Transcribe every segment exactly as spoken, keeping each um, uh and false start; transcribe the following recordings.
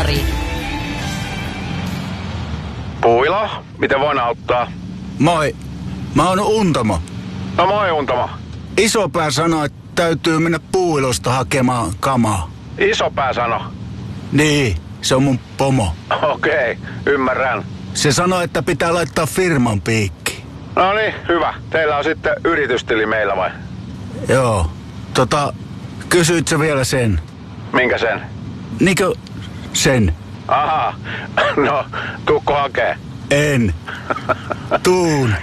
Kasari. Puilo, miten voin auttaa? Moi, mä oon Untamo. No moi Untamo. Isopää sanoi, että täytyy mennä Puuilosta hakemaan kamaa. Isopää sano? Niin, se on mun pomo. Okei, okay, ymmärrän. Se sanoi, että pitää laittaa firman piikki. No niin, hyvä. Teillä on sitten yritystili meillä vai? Joo, tota, kysyit sä vielä sen? Minkä sen? Niinkö sen? Aha, no, tuukko hakee? En. Tuun.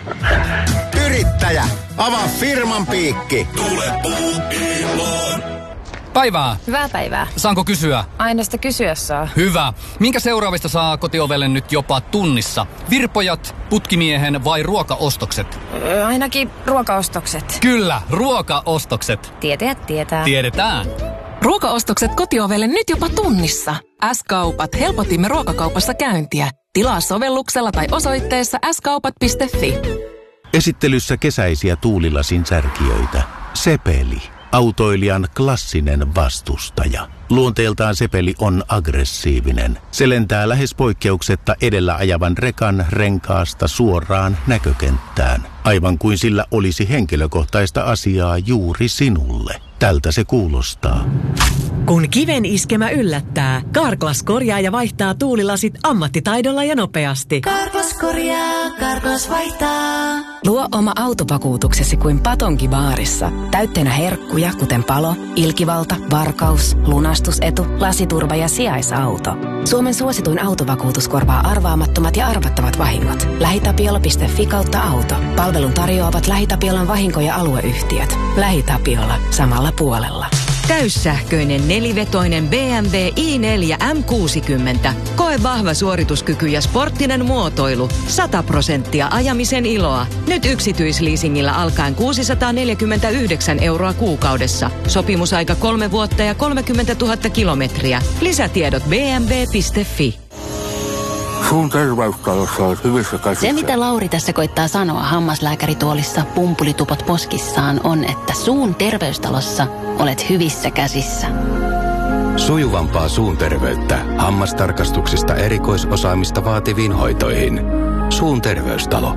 Yrittäjä, avaa firman piikki. Tule Puuiloon. Päivää. Hyvää päivää. Saanko kysyä? Aina sitä kysyä saa. Hyvä. Minkä seuraavista saa kotiovelle nyt jopa tunnissa? Virpojat, putkimiehen vai ruokaostokset? Öö, ainakin ruokaostokset. Kyllä, ruokaostokset. Tietäjät tietää. Tiedetään. Ruokaostokset kotiovelle nyt jopa tunnissa. S-kaupat. Helpotimme ruokakaupassa käyntiä. Tilaa sovelluksella tai osoitteessa s kaupat piste f i. Esittelyssä kesäisiä tuulilasin särkijöitä. Sepeli. Autoilijan klassinen vastustaja. Luonteeltaan Sepeli on aggressiivinen. Se lentää lähes poikkeuksetta edellä ajavan rekan renkaasta suoraan näkökenttään. Aivan kuin sillä olisi henkilökohtaista asiaa juuri sinulle. Tältä se kuulostaa. Kun kiven iskemä yllättää, Carglass korjaa ja vaihtaa tuulilasit ammattitaidolla ja nopeasti. Carglass korjaa, Carglass vaihtaa. Luo oma autovakuutuksesi kuin Patonki baarissa. Täytteenä herkkuja, kuten palo, ilkivalta, varkaus, lunastusetu, lasiturva ja sijaisauto. Suomen suosituin autovakuutus korvaa arvaamattomat ja arvattavat vahingot. Lähitapiola piste f i kautta auto. Palvelun tarjoavat LähiTapiolan vahinko- ja alueyhtiöt. LähiTapiola. Samalla puolella. Täyssähköinen nelivetoinen B M W i neljä M kuusikymmentä. Koe vahva suorituskyky ja sporttinen muotoilu. sata prosenttia ajamisen iloa. Nyt yksityisleasingillä alkaen kuusisataaneljäkymmentäyhdeksän euroa kuukaudessa. Sopimusaika kolme vuotta ja kolmekymmentätuhatta kilometriä. Lisätiedot b m w piste f i. Suun terveystalossa on hyvissä käsissä. Se, mitä Lauri tässä koittaa sanoa hammaslääkärituolissa pumpulitupot poskissaan, on, että suun terveystalossa olet hyvissä käsissä. Sujuvampaa suun terveyttä. Hammastarkastuksista erikoisosaamista vaativiin hoitoihin. Suun terveystalo.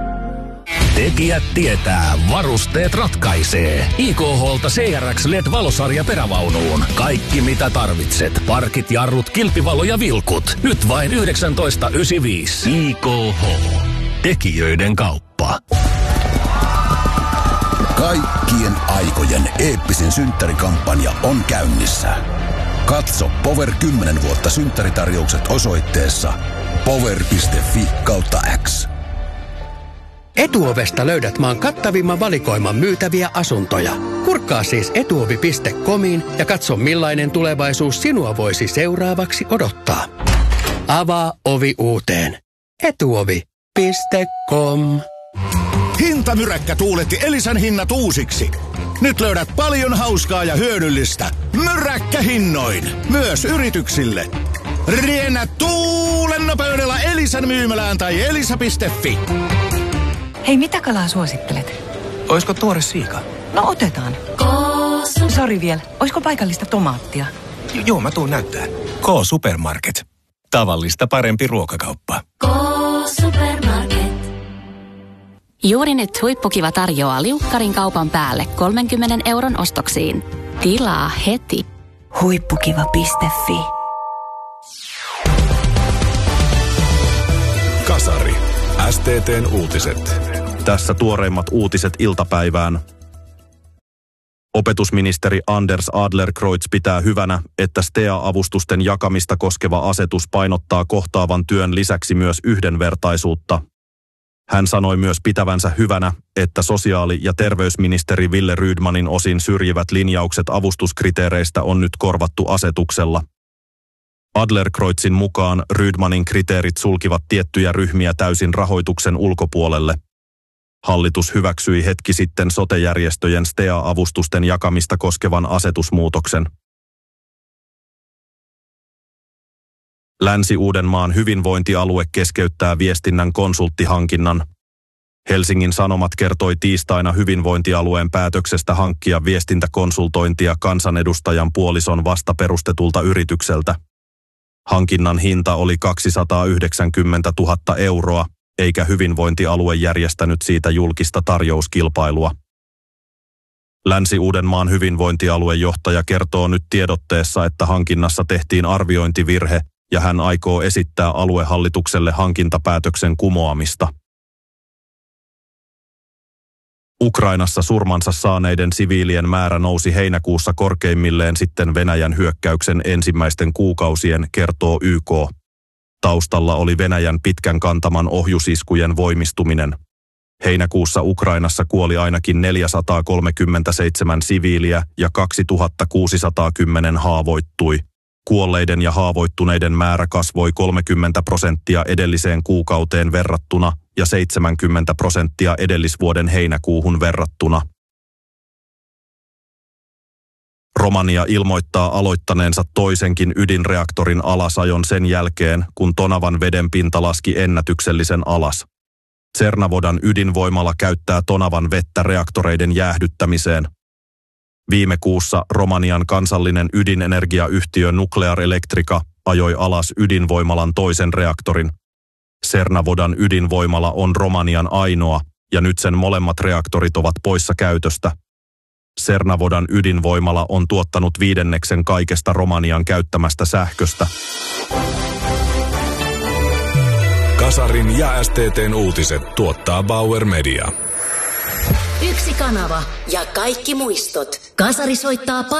Tekijät tietää, varusteet ratkaisee. I K H:lta C R X L E D-valosarja perävaunuun. Kaikki mitä tarvitset. Parkit, jarrut, kilpivalo ja vilkut. Nyt vain yhdeksäntoista yhdeksänkymmentäviisi. I K H. Tekijöiden kauppa. Kaikkien aikojen eeppisin synttärikampanja on käynnissä. Katso Power kymmenen vuotta synttäritarjoukset osoitteessa power piste f i kautta X. Etuovesta löydät maan kattavimman valikoiman myytäviä asuntoja. Kurkkaa siis etuovi piste comiin ja katso millainen tulevaisuus sinua voisi seuraavaksi odottaa. Avaa ovi uuteen. etuovi piste com. Hintamyräkkä tuuletti Elisan hinnat uusiksi. Nyt löydät paljon hauskaa ja hyödyllistä. Myräkkähinnoin. Myös yrityksille. Riennä tuulen nopeudella Elisan myymälään tai elisa piste f i. Hei, mitä kalaa suosittelet? Oisko tuore siika? No otetaan. Sori vielä, oisko paikallista tomaattia? J- joo, mä tuun näyttää. K-Supermarket. Tavallista parempi ruokakauppa. K-Supermarket. Juuri nyt Huippukiva tarjoaa liukkarin kaupan päälle kolmenkymmenen euron ostoksiin. Tilaa heti. Huippukiva piste f i. Kasari. S T T:n uutiset. Tässä tuoreimmat uutiset iltapäivään. Opetusministeri Anders Adlercreutz pitää hyvänä, että S T E A-avustusten jakamista koskeva asetus painottaa kohtaavan työn lisäksi myös yhdenvertaisuutta. Hän sanoi myös pitävänsä hyvänä, että sosiaali- ja terveysministeri Wille Rydmanin osin syrjivät linjaukset avustuskriteereistä on nyt korvattu asetuksella. Adlercreutzin mukaan Rydmanin kriteerit sulkivat tiettyjä ryhmiä täysin rahoituksen ulkopuolelle. Hallitus hyväksyi hetki sitten sote-järjestöjen S T E A-avustusten jakamista koskevan asetusmuutoksen. Länsi-Uudenmaan hyvinvointialue keskeyttää viestinnän konsulttihankinnan. Helsingin Sanomat kertoi tiistaina hyvinvointialueen päätöksestä hankkia viestintäkonsultointia kansanedustajan puolison vasta perustetulta yritykseltä. Hankinnan hinta oli kaksisataayhdeksänkymmentätuhatta euroa, eikä hyvinvointialue järjestänyt siitä julkista tarjouskilpailua. Länsi-Uudenmaan hyvinvointialuejohtaja kertoo nyt tiedotteessa, että hankinnassa tehtiin arviointivirhe ja hän aikoo esittää aluehallitukselle hankintapäätöksen kumoamista. Ukrainassa surmansa saaneiden siviilien määrä nousi heinäkuussa korkeimmilleen sitten Venäjän hyökkäyksen ensimmäisten kuukausien, kertoo Y K. Taustalla oli Venäjän pitkän kantaman ohjusiskujen voimistuminen. Heinäkuussa Ukrainassa kuoli ainakin neljäsataakolmekymmentäseitsemän siviiliä ja kaksituhattakuusisataakymmenen haavoittui. Kuolleiden ja haavoittuneiden määrä kasvoi kolmekymmentä prosenttia edelliseen kuukauteen verrattuna ja seitsemänkymmentä prosenttia edellisvuoden heinäkuuhun verrattuna. Romania ilmoittaa aloittaneensa toisenkin ydinreaktorin alasajon sen jälkeen, kun Tonavan vedenpinta laski ennätyksellisen alas. Cernavodan ydinvoimala käyttää Tonavan vettä reaktoreiden jäähdyttämiseen. Viime kuussa Romanian kansallinen ydinenergiayhtiö Nuclear Electrica ajoi alas ydinvoimalan toisen reaktorin. Cernavodan ydinvoimala on Romanian ainoa, ja nyt sen molemmat reaktorit ovat poissa käytöstä. Cernavodan ydinvoimala on tuottanut viidenneksen kaikesta Romanian käyttämästä sähköstä. Kasarin ja S T T:n uutiset tuottaa Bauer Media. Yksi kanava ja kaikki muistot. Kasari soittaa